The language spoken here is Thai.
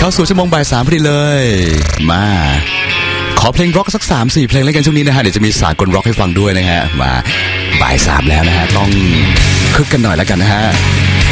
เข้าสู่ชั่วโมงบ่าย3พอดีเลยมาขอเพลงร็อกสัก 3-4 เพลงแล้วกันช่วงนี้นะฮะเดี๋ยวจะมีสากลร็อกให้ฟังด้วยนะฮะมาบ่าย3แล้วนะฮะต้องคึกกันหน่อยแล้วกันนะฮะ